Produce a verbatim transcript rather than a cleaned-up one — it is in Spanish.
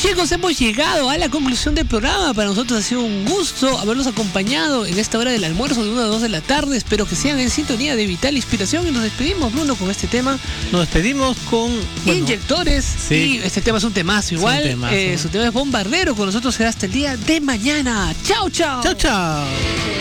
chicos, hemos llegado a la conclusión del programa. Para nosotros ha sido un gusto haberlos acompañado en esta hora del almuerzo de una a dos de la tarde. Espero que sigan en sintonía de Vital Inspiración y nos despedimos, Bruno, con este tema. Nos despedimos con... Bueno, Inyectores. sí. Y este tema es un temazo igual. Es un temazo. Eh, su tema es Bombardero. Con nosotros será hasta el día de mañana. Chao, chao. Chao, chao.